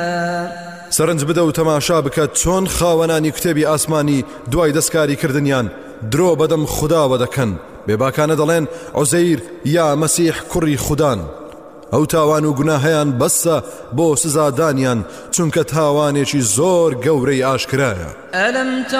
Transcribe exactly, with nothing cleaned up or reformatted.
سەرنج بدە و تەماشا بکە چۆن خاوەنانی کتێبی ئاسمانی دوای دەستکاری کردنیان درۆ بەدەم خودداوە دەکەن، بێباکانە دەڵێن عوزەیر یا مەسیح کوڕی خوددان. ئەو تاوان و گوناهەیان بەسە بۆ سزادانیان، چونکە تاوانێکی زۆر گەورەی ئاشکرایە.